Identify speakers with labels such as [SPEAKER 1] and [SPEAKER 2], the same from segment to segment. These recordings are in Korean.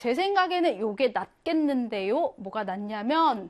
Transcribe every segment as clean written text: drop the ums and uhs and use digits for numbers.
[SPEAKER 1] 제 생각에는 요게 낫겠는데요. 뭐가 낫냐면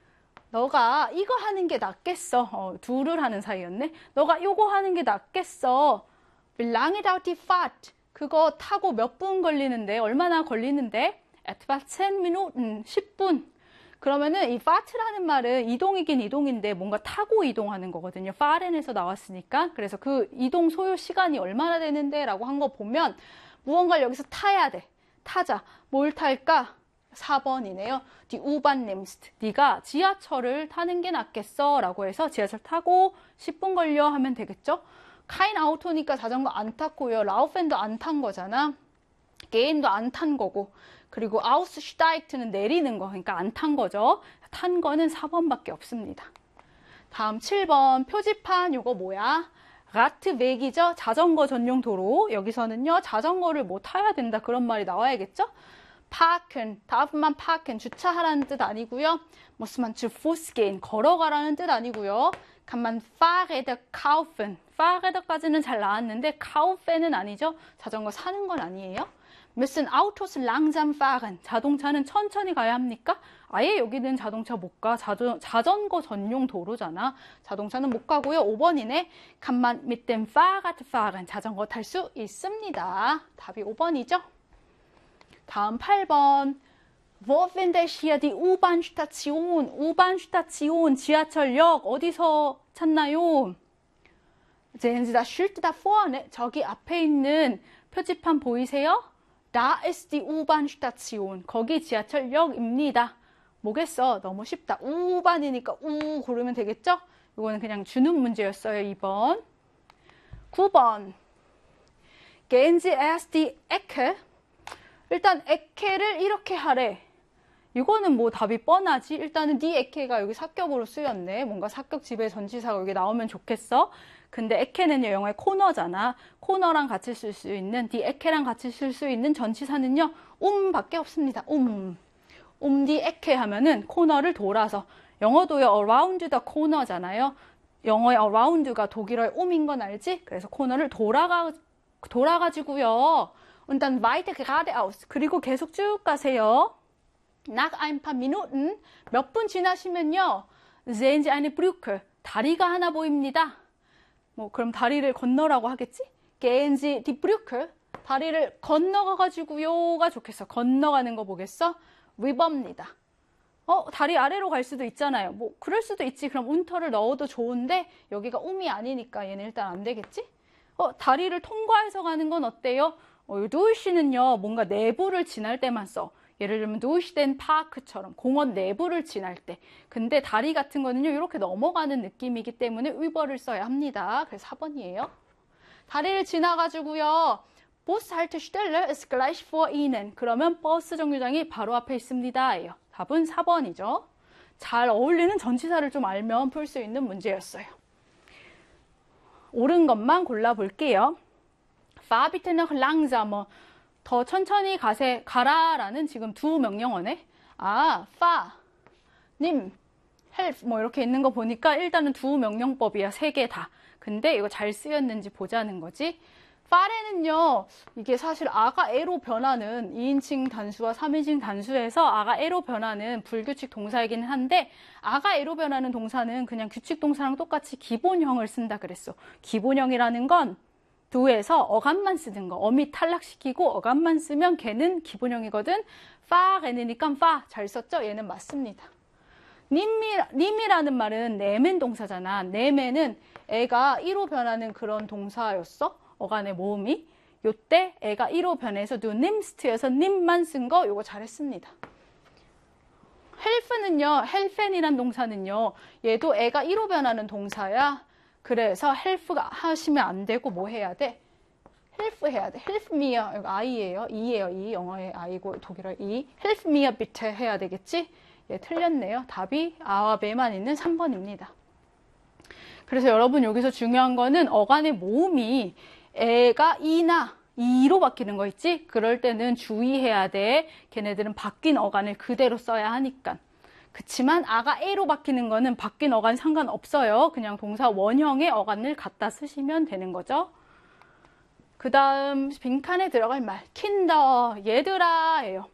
[SPEAKER 1] 너가 이거 하는 게 낫겠어. 둘을 하는 사이였네. 너가 요거 하는 게 낫겠어. Wie lange dauert die Fahrt? 그거 타고 몇 분 걸리는데? 얼마나 걸리는데? Etwa 10 Minuten. 10분. 그러면은 이 fahrt라는 말은 이동이긴 이동인데 뭔가 타고 이동하는 거거든요. fahren에서 나왔으니까. 그래서 그 이동 소요 시간이 얼마나 되는데? 라고 한 거 보면 무언가를 여기서 타야 돼. 타자. 뭘 탈까? 4번이네요. Die U-Bahn nimmst. 네가 지하철을 타는 게 낫겠어. 라고 해서 지하철 타고 10분 걸려 하면 되겠죠? kein Auto니까 자전거 안 탔고요. 라우펜도 안 탄 거잖아. geh도 안 탄 거고. 그리고 aussteigt는 내리는 거. 그러니까 안 탄 거죠. 탄 거는 4번밖에 없습니다. 다음 7번 표지판 요거 뭐야? Radweg이죠. 자전거 전용 도로. 여기서는요. 자전거를 뭐 타야 된다 그런 말이 나와야겠죠? parken, darf만 parken, 주차하라는 뜻 아니고요. muss man zu Fuß gehen, 걸어가라는 뜻 아니고요. kann man Fahrräder kaufen, Fahrräder까지는 잘 나왔는데 kaufen은 아니죠. 자전거 사는 건 아니에요. müssen Autos langsam fahren, 자동차는 천천히 가야 합니까? 아예 여기는 자동차 못 가. 자전거 전용 도로잖아. 자동차는 못 가고요. 5번이네. kann man mit dem Fahrrad fahren, 자전거 탈 수 있습니다. 답이 5번이죠. 다음 8번. Wo finde ich hier die U-Bahn-Station? U-Bahn-Station, 지하철역 어디서 찾나요? Sehen Sie das Schild da vorne? 저기 앞에 있는 표지판 보이세요? Da ist die U-Bahn-Station. 거기 지하철역입니다. 뭐겠어? 너무 쉽다. U-Bahn이니까 U 고르면 되겠죠? 이거는 그냥 주는 문제였어요. 2번. 9번. Gehen Sie erst die Ecke. 일단 에케를 이렇게 하래. 이거는 뭐 답이 뻔하지. 일단은 디 에케가 여기 사격으로 쓰였네. 뭔가 사격 지배 전치사가 여기 나오면 좋겠어. 근데 에케는요 영어의 코너잖아. 코너랑 같이 쓸 수 있는 디 에케랑 같이 쓸 수 있는 전치사는요 밖에 없습니다. 디 에케 하면은 코너를 돌아서. 영어도요 around the corner잖아요. 영어의 around가 독일어의 인 건 알지? 그래서 코너를 돌아가지고요. Und dann weiter geradeaus. 그리고 계속 쭉 가세요. Nach ein paar Minuten. 몇 분 지나시면요. Sehen Sie eine Brücke. 다리가 하나 보입니다. 뭐 그럼 다리를 건너라고 하겠지? Gehen Sie die Brücke. 다리를 건너가가지고요가 좋겠어. 건너가는 거 보겠어? River입니다. 다리 아래로 갈 수도 있잖아요. 뭐 그럴 수도 있지. 그럼 운터를 넣어도 좋은데 여기가 이 아니니까 얘는 일단 안 되겠지? 다리를 통과해서 가는 건 어때요? 두시는요 뭔가 내부를 지날 때만 써. 예를 들면 두시된 파크처럼 공원 내부를 지날 때. 근데 다리 같은 거는요 이렇게 넘어가는 느낌이기 때문에 위버를 써야 합니다. 그래서 4번이에요. 다리를 지나가지고요. Bushaltestelle ist gleich vor Ihnen. 그러면 버스 정류장이 바로 앞에 있습니다. 예요. 답은 4번이죠. 잘 어울리는 전치사를 좀 알면 풀 수 있는 문제였어요. 옳은 것만 골라볼게요. Fahr bitte noch langsamer. 더 천천히 가라라는 지금 두 명령어네. fahr, nimm, help 뭐 이렇게 있는 거 보니까 일단은 두 명령법이야. 3개 다. 근데 이거 잘 쓰였는지 보자는 거지. fahr에는요. 이게 사실 아가 에로 변하는 2인칭 단수와 3인칭 단수에서 아가 에로 변하는 불규칙 동사이기는 한데 아가 에로 변하는 동사는 그냥 규칙 동사랑 똑같이 기본형을 쓴다 그랬어. 기본형이라는 건 두에서 어감만 쓰는 거. 어미 탈락시키고 어감만 쓰면 걔는 기본형이거든. fahr는니까 fa 잘 썼죠? 얘는 맞습니다. 님이라는 말은 네멘 동사잖아. 네멘은 애가 1호 변하는 그런 동사였어. 어간의 모음이. 요때 애가 1호 변해서 du nimmst여서 님만 쓴 거 요거 잘했습니다. help는요. helpen이란 동사는요. 얘도 애가 1호 변하는 동사야. 그래서 help가 하시면 안 되고 뭐 해야 돼? help 해야 돼. help me요. 이거 I예요. E예요. E. 영어의 I고 독일어의 E. help me a bit 해야 되겠지? 예, 틀렸네요. 답이 아와 베만 있는 3번입니다. 그래서 여러분 여기서 중요한 거는 어간의 모음이 애가 E나 E로 바뀌는 거 있지? 그럴 때는 주의해야 돼. 걔네들은 바뀐 어간을 그대로 써야 하니까. 그치만 아가 A로 바뀌는 거는 바뀐 어간 상관없어요. 그냥 동사 원형의 어간을 갖다 쓰시면 되는 거죠. 그 다음 빈칸에 들어갈 말 킨더 얘들아 예요.